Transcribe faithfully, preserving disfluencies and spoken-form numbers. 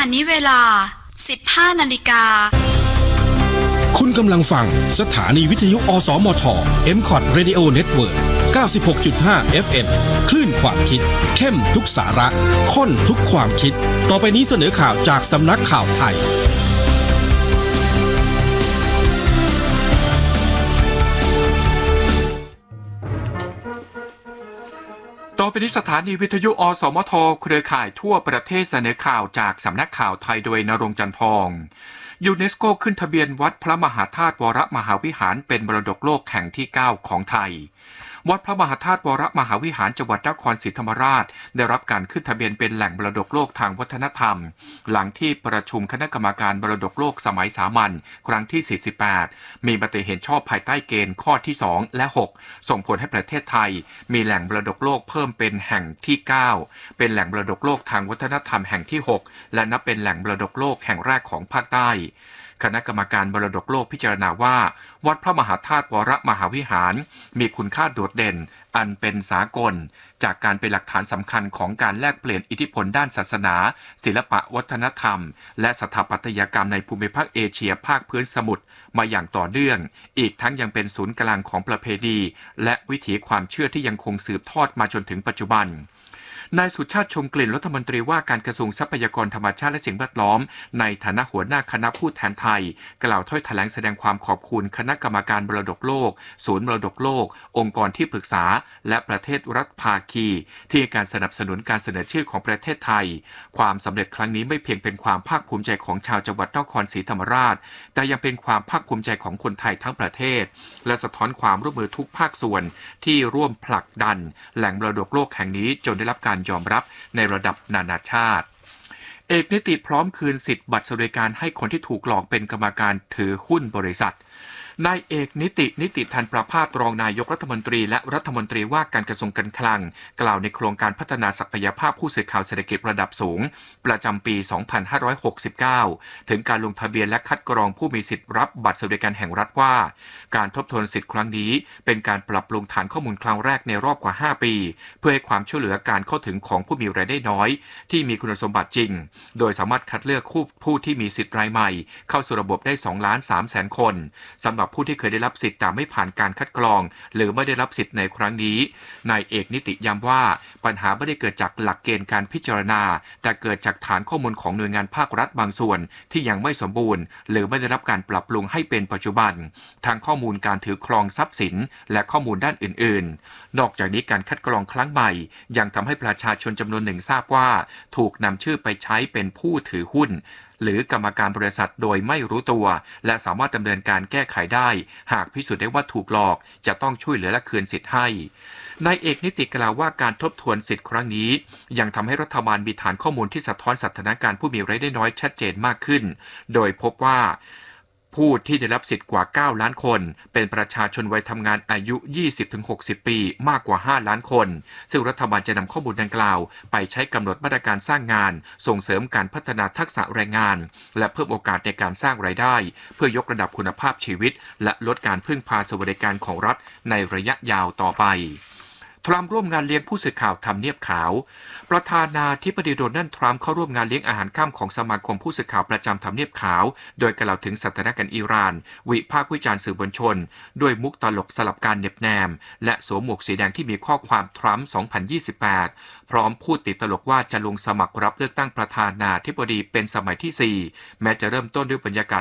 ณะนี้เวลา สิบห้านาฬิกาคุณกำลังฟังสถานีวิทยุอสมท เอ็ม คอท Radio Network เก้าสิบหกจุดห้า เอฟ เอ็ม คลื่นความคิดเข้มทุกสาระข้นทุกความคิดต่อไปนี้เสนอข่าวจากสำนักข่าวไทยต่อไปนี้สถานีวิทยุอสมทเครือข่ายทั่วประเทศเสนอข่าวจากสำนักข่าวไทยโดยณรงค์จันทร์ทองยูเนสโกขึ้นทะเบียนวัดพระมหาธาตุวรมหาวิหารเป็นมรดกโลกแห่งที่เก้าของไทยวัดพระมหาธาตุวรมหาวิหารจังหวัดนครศรีธรรมราชได้รับการขึ้นทะเบียนเป็นแหล่งมรดกโลกทางวัฒนธรรมหลังที่ประชุมคณะกรรมการมรดกโลกสมัยสามัญครั้งที่สี่สิบแปดมีมติเห็นชอบภายใต้เกณฑ์ข้อที่สองและหกส่งผลให้ประเทศไทยมีแหล่งมรดกโลกเพิ่มเป็นแห่งที่เก้าเป็นแหล่งมรดกโลกทางวัฒนธรรมแห่งที่หกและนับเป็นแหล่งมรดกโลกแห่งแรกของภาคใต้คณะกรรมการมรดกโลกพิจารณาว่าวัดพระมหาธาตุวรมหาวิหารมีคุณค่าโดดเด่นอันเป็นสากลจากการเป็นหลักฐานสำคัญของการแลกเปลี่ยนอิทธิพลด้านศาสนาศิลปะวัฒนธรรมและสถาปัตยกรรมในภูมิภาคเอเชียภาคพื้นสมุทรมาอย่างต่อเนื่องอีกทั้งยังเป็นศูนย์กลางของประเพณีและวิถีความเชื่อที่ยังคงสืบทอดมาจนถึงปัจจุบันนายสุชาติชมกลิ่นรัฐมนตรีว่าการกระทรวงทรัพยากรธรรมชาติและสิ่งแวดล้อมในฐานะหัวหน้าคณะผู้แทนไทยกล่าวถ้อยแถลงแสดงความขอบคุณคณะกรรมการมรดกโลกศูนย์มรดกโลกองค์กรที่ปรึกษาและประเทศรัฐภาคีที่ให้การสนับสนุนการเสนอชื่อของประเทศไทยความสำเร็จครั้งนี้ไม่เพียงเป็นความภาคภูมิใจของชาวจังหวัดนครศรีธรรมราชแต่ยังเป็นความภาคภูมิใจของคนไทยทั้งประเทศและสะท้อนความร่วมมือทุกภาคส่วนที่ร่วมผลักดันแหล่งมรดกโลกแห่งนี้จนได้รับการยอมรับในระดับนานาชาติเอกนิติพร้อมคืนสิทธิ์บัตรสวัสดิการให้คนที่ถูกหลอกเป็นกรรมการถือหุ้นบริษัทนายเอกนิตินิติธันประภาสรองนายกรัฐมนตรีและรัฐมนตรีว่าการกระทรวงการคลังกล่าวในโครงการพัฒนาศักยภาพผู้สื่อข่าวเศรษฐกิจระดับสูงประจำปีสองพันห้าร้อยหกสิบเก้าถึงการลงทะเบียนและคัดกรองผู้มีสิทธิ์รับบัตรสวัสดิการแห่งรัฐว่าการทบทวนสิทธิ์ครั้งนี้เป็นการปรับปรุงฐานข้อมูลครั้งแรกในรอบกว่าห้าปีเพื่อให้ความช่วยเหลือการเข้าถึงของผู้มีรายได้น้อยที่มีคุณสมบัติจริงโดยสามารถคัดเลือกผู้ที่มีสิทธิ์รายใหม่เข้าสู่ระบบได้สองล้านสามแสนคนสำหรับผู้ที่เคยได้รับสิทธิ์แต่ไม่ผ่านการคัดกรองหรือไม่ได้รับสิทธิ์ในครั้งนี้นายเอกนิติย้ำว่าปัญหาไม่ได้เกิดจากหลักเกณฑ์การพิจารณาแต่เกิดจากฐานข้อมูลของหน่วยงานภาครัฐบางส่วนที่ยังไม่สมบูรณ์หรือไม่ได้รับการปรับปรุงให้เป็นปัจจุบันทั้งข้อมูลการถือครองทรัพย์สินและข้อมูลด้านอื่นๆนอกจากนี้การคัดกรองครั้งใหม่ยังทำให้ประชาชนจำนวนหนึ่งทราบว่าถูกนำชื่อไปใช้เป็นผู้ถือหุ้นหรือกรรมการบริษัทโดยไม่รู้ตัวและสามารถดำเนินการแก้ไขได้หากพิสูจน์ได้ว่าถูกหลอกจะต้องช่วยเหลือและคืนสิทธิ์ให้นายเอกนิติกล่าวว่าการทบทวนสิทธิ์ครั้งนี้ยังทำให้รัฐบาลมีฐานข้อมูลที่สะท้อนสถานการณ์ผู้มีรายได้น้อยชัดเจนมากขึ้นโดยพบว่าผู้ที่ได้รับสิทธิ์กว่าเก้าล้านคนเป็นประชาชนวัยทำงานอายุ ยี่สิบถึงหกสิบ ปีมากกว่าห้าล้านคนซึ่งรัฐบาลจะนำข้อมูลดังกล่าวไปใช้กำหนดมาตรการสร้างงานส่งเสริมการพัฒนาทักษะแรงงานและเพิ่มโอกาสในการสร้างรายได้เพื่อยกระดับคุณภาพชีวิตและลดการพึ่งพาสวัสดิการของรัฐในระยะยาวต่อไปทรัมป์ร่วมงานเลี้ยงผู้สื่อข่าวทำเนียบขาวประธานาธิบดีโดนัลด์ทรัมป์เข้าร่วมงานเลี้ยงอาหารค่ำของสมาคมผู้สื่อข่าวประจำทำเนียบขาวโดยกล่าวถึงสถานการณ์อิหร่านวิพากษ์วิจารณ์สื่อมวลชนด้วยมุกตลกสลับการเน็บแนมและสวมหมวกสีแดงที่มีข้อความทรัมป์สองพันยี่สิบแปดพร้อมพูดติดตลกว่าจะลงสมัครรับเลือกตั้งประธานาธิบดีเป็นสมัยที่สี่แม้จะเริ่มต้นด้วยบรรยากาศ